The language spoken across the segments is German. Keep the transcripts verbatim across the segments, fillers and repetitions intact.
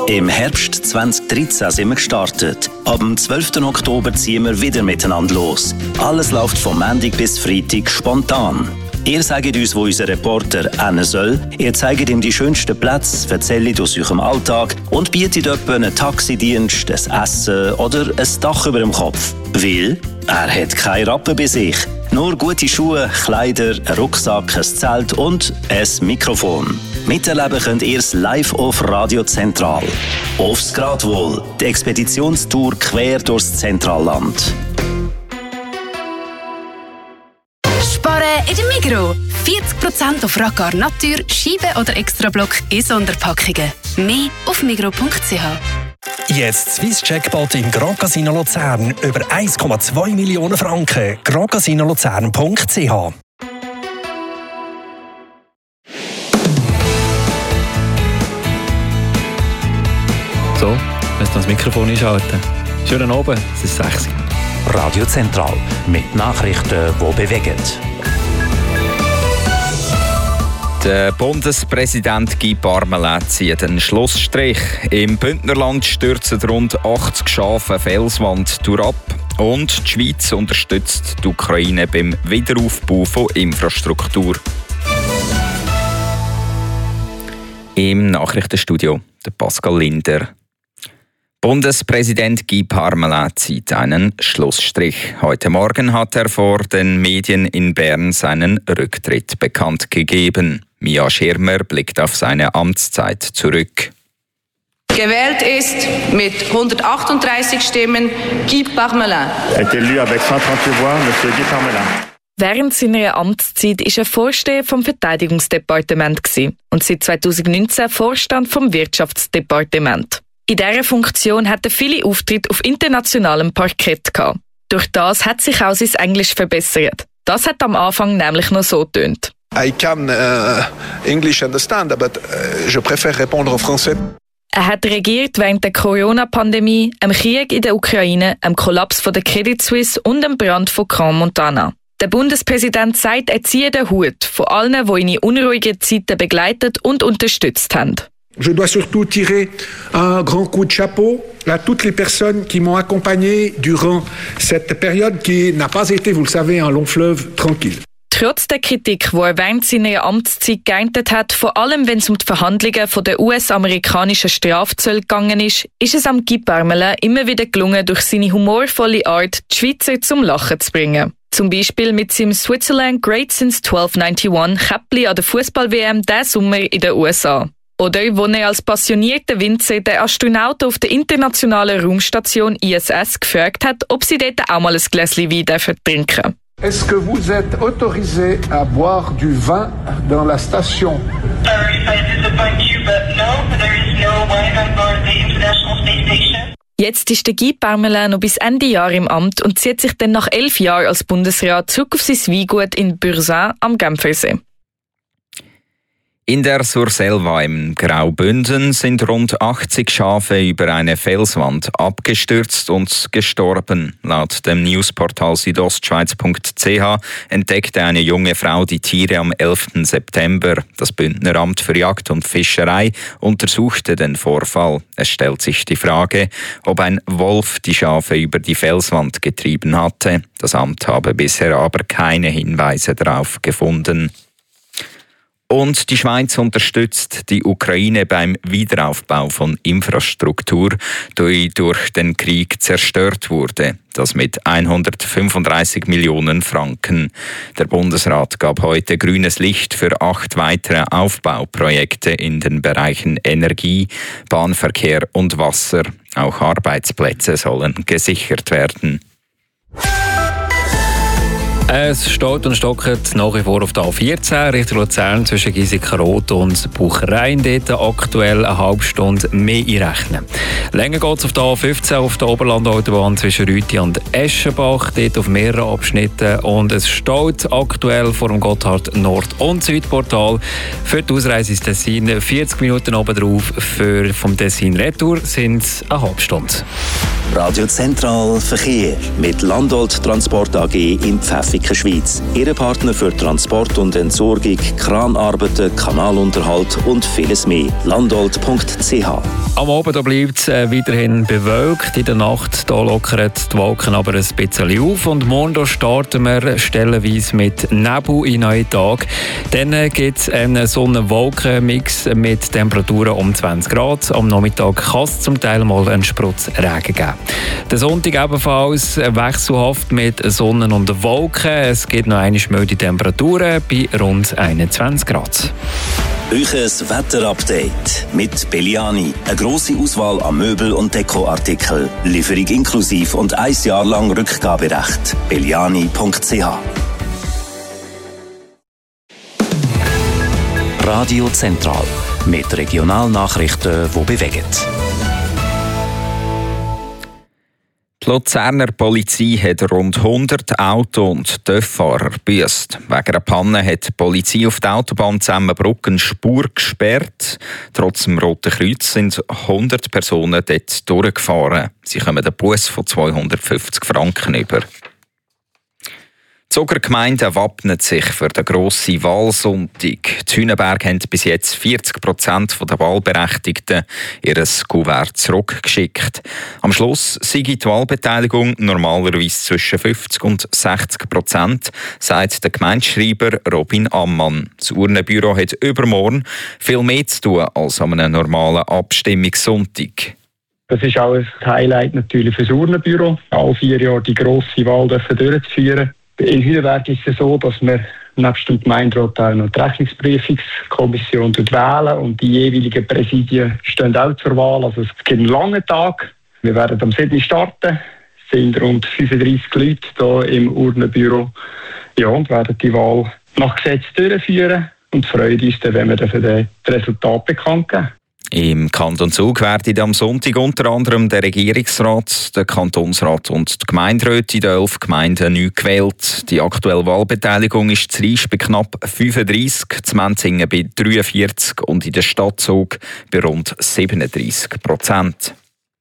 Im Herbst zwanzig dreizehn sind wir gestartet. Ab dem zwölften Oktober ziehen wir wieder miteinander los. Alles läuft vom Montag bis Freitag spontan. Ihr sagt uns, wo unser Reporter hin soll. Ihr zeigt ihm die schönsten Plätze, erzählt aus eurem Alltag und bietet etwa einen Taxidienst, ein Essen oder ein Dach über dem Kopf. Weil er hat keine Rappen bei sich. Nur gute Schuhe, Kleider, ein Rucksack, ein Zelt und ein Mikrofon. Miterleben könnt ihr es live auf Radio Zentral. Aufs Gradwohl, die Expeditionstour quer durchs Zentralland. Sparen in der Migros. vierzig Prozent auf Raccar Natur, Scheibe oder Extrablock in Sonderpackungen. Mehr auf migros punkt c h. Jetzt Swiss Jackpot im Grand Casino Luzern. Über eins Komma zwei Millionen Franken. grand casino luzern punkt c h. So, müssen das Mikrofon einschalten. Schönen Abend, es ist sechs Uhr. Radio Zentral mit Nachrichten, die bewegen. Der Bundespräsident Guy Parmelin zieht einen Schlussstrich. Im Bündnerland stürzen rund achtzig Schafe eine Felswand ab. Und die Schweiz unterstützt die Ukraine beim Wiederaufbau von Infrastruktur. Im Nachrichtenstudio der Pascal Linder. Bundespräsident Guy Parmelin zieht einen Schlussstrich. Heute Morgen hat er vor den Medien in Bern seinen Rücktritt bekannt gegeben. Mia Schirmer blickt auf seine Amtszeit zurück. Gewählt ist mit hundertachtunddreißig Stimmen Guy Parmelin. Est élu avec cent trente-huit voix, Monsieur Guy Parmelin. Während seiner Amtszeit war er Vorsteher vom Verteidigungsdepartement und seit zweitausendneunzehn Vorstand vom Wirtschaftsdepartement. In dieser Funktion hatte er viele Auftritte auf internationalem Parkett gehabt. Durch das hat sich auch sein Englisch verbessert. Das hat am Anfang nämlich noch so getönt. I can uh, English understand, but uh, je préfère répondre en français. Er hat regiert während der Corona-Pandemie, dem Krieg in der Ukraine, dem Kollaps von der Credit Suisse und dem Brand von Grand Montana. Der Bundespräsident sagt, er ziehe den Hut von allen, die ihn in unruhigen Zeiten begleitet und unterstützt haben. Je dois surtout tirer un grand coup de chapeau à toutes les personnes qui m'ont accompagné durant cette période qui n'a pas été, vous le savez, un long fleuve tranquille. Trotz der Kritik, die er während seiner Amtszeit geerntet hat, vor allem wenn es um die Verhandlungen von der U S-amerikanischen Strafzölle gegangen ist, ist es am Guy Parmelin immer wieder gelungen, durch seine humorvolle Art die Schweizer zum Lachen zu bringen. Zum Beispiel mit seinem Switzerland Great Since zwölf einundneunzig Käppli an der Fußball-W M diesen Sommer in den U S A. Oder wo er als passionierter Winzer den Astronauten auf der internationalen Raumstation I S S gefragt hat, ob sie dort auch mal ein Gläschen Wein trinken dürfen. Est-ce que vous êtes autorisé à boire du vin dans la station? Sorry if I disappoint you, but no, there is no wine on board the International Space Station. Jetzt ist der Guy Parmelin noch bis Ende Jahr im Amt und zieht sich dann nach elf Jahren als Bundesrat zurück auf sein Weingut in Bürzin am Genfersee. In der Surselva im Graubünden sind rund achtzig Schafe über eine Felswand abgestürzt und gestorben. Laut dem Newsportal südostschweiz punkt c h entdeckte eine junge Frau die Tiere am elften September. Das Bündneramt für Jagd und Fischerei untersuchte den Vorfall. Es stellt sich die Frage, ob ein Wolf die Schafe über die Felswand getrieben hatte. Das Amt habe bisher aber keine Hinweise darauf gefunden. Und die Schweiz unterstützt die Ukraine beim Wiederaufbau von Infrastruktur, die durch den Krieg zerstört wurde. Das mit hundertfünfunddreißig Millionen Franken. Der Bundesrat gab heute grünes Licht für acht weitere Aufbauprojekte in den Bereichen Energie, Bahnverkehr und Wasser. Auch Arbeitsplätze sollen gesichert werden. Es steht und stockt nach wie vor auf der A vierzehn Richtung Luzern zwischen Giesikenroth und Buchereien. Dort aktuell eine halbe Stunde mehr einrechnen. Länger geht es auf der A fünfzehn auf der Oberlandautobahn zwischen Rüti und Eschenbach. Dort auf mehreren Abschnitten. Und es steht aktuell vor dem Gotthard Nord- und Südportal. Für die Ausreise ins Tessin vierzig Minuten oben drauf. Für vom Tessin Retour sind es eine halbe Stunde. Radio Zentral Verkehr mit Landolt Transport A G in Pfäffikon. Traffiken Schweiz. Ihr Partner für Transport und Entsorgung, Kranarbeiten, Kanalunterhalt und vieles mehr. Landolt punkt c h. Am Abend bleibt es äh, weiterhin bewölkt. In der Nacht da lockern die Wolken aber ein bisschen auf. Und morgen starten wir stellenweise mit Nebel in neuen Tag. Dann äh, gibt es einen Sonne-Wolken-Mix mit Temperaturen um zwanzig Grad. Am Nachmittag kann es zum Teil mal einen Sprutz Regen geben. Der Sonntag ebenfalls wechselhaft mit Sonne und Wolken. Es gibt noch eine milde Temperaturen bei rund einundzwanzig Grad. Euches Wetterupdate mit Belliani. Eine grosse Auswahl an Möbel- und Dekoartikeln. Lieferung inklusiv und ein Jahr lang Rückgaberecht. Belliani punkt c h. Radio Zentral mit Regionalnachrichten, die bewegen. Die Luzerner Polizei hat rund hundert Auto- und Töfffahrer gebüsst. Wegen einer Panne hat die Polizei auf der Autobahn Zemmenbrück eine Spur gesperrt. Trotz dem Roten Kreuz sind hundert Personen dort durchgefahren. Sie kommen einen Buss von zweihundertfünfzig Franken über. Die Zuger Gemeinde wappnet sich für den grossen Wahlsonntag. Die Hühnenberg haben bis jetzt vierzig Prozent der Wahlberechtigten ihr Kuvert zurückgeschickt. Am Schluss sei die Wahlbeteiligung normalerweise zwischen fünfzig und sechzig Prozent, sagt der Gemeindeschreiber Robin Ammann. Das Urnenbüro hat übermorgen viel mehr zu tun als an einem normalen Abstimmungssonntag. Das ist auch ein Highlight natürlich für das Urnenbüro, alle vier Jahre die grosse Wahl durchzuführen. In Hühnenberg ist es so, dass wir nebst dem Gemeinderat auch noch die Rechnungsprüfungskommission wählen und die jeweiligen Präsidien stehen auch zur Wahl. Also es gibt einen langen Tag. Wir werden am siebten starten. Es sind rund fünfunddreissig Leute hier im Urnenbüro. Ja, und werden die Wahl nach Gesetz durchführen und freuen uns dann, wenn wir das Resultat bekannt geben. Im Kanton Zug werden am Sonntag unter anderem der Regierungsrat, der Kantonsrat und die Gemeinderäte in den elf Gemeinden neu gewählt. Die aktuelle Wahlbeteiligung ist zu Riesch bei knapp fünfunddreissig, zu Menzingen bei dreiundvierzig und in der Stadt Zug bei rund siebenunddreissig Prozent.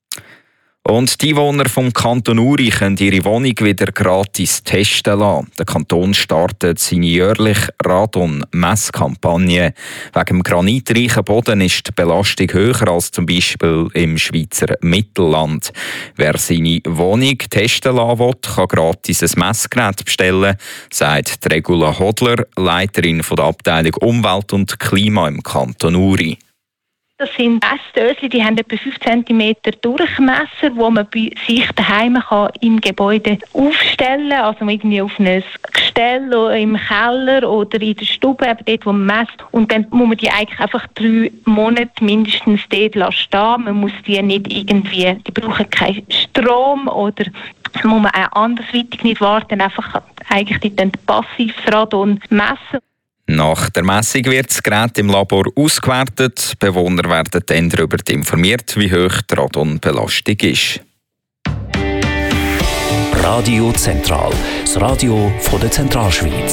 Und die Einwohner vom Kanton Uri können ihre Wohnung wieder gratis testen lassen. Der Kanton startet seine jährliche Radon-Messkampagne. Wegen dem granitreichen Boden ist die Belastung höher als zum Beispiel im Schweizer Mittelland. Wer seine Wohnung testen lassen will, kann gratis ein Messgerät bestellen, sagt Regula Hodler, Leiterin der Abteilung Umwelt und Klima im Kanton Uri. Das sind Messdöschen, die haben etwa fünf Zentimeter Durchmesser, die man bei sich daheim kann im Gebäude aufstellen kann. Also irgendwie auf einem Gestell oder im Keller oder in der Stube, eben dort, wo man messt. Und dann muss man die eigentlich einfach drei Monate mindestens dort stehen. Man muss die nicht irgendwie, die brauchen keinen Strom oder muss man auch andersweitig nicht warten, einfach eigentlich dann passives Radon messen. Nach der Messung wird das Gerät im Labor ausgewertet. Bewohner werden dann darüber informiert, wie hoch die Radonbelastung ist. Radio Zentral, das Radio von der Zentralschweiz.